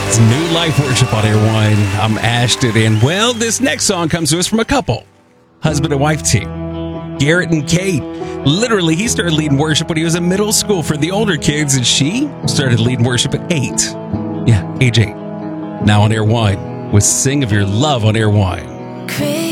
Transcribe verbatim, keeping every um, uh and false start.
It's New Life Worship on Airwine. I'm Ashton, and well, this next song comes to us from a couple, husband and wife team, Garrett and Kate. Literally, he started leading worship when he was in middle school for the older kids, and she started leading worship at eight. Yeah, age eight. Now on Airwine with Sing of Your Love on Airwine. Crazy.